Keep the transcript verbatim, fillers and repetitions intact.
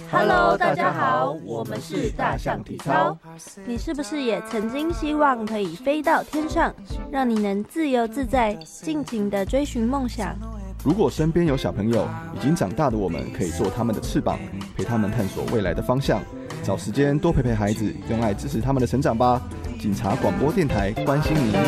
Hello， 大家好，我们是大象体操。 你是不是也曾经希望可以飞到天上，让你能自由自在、尽情地追寻梦想？ 如果身边有小朋友，已经长大的我们可以做他们的翅膀，陪他们探索未来的方向。找时间多陪陪孩子，用爱支持他们的成长吧。警察广播电台，关心您。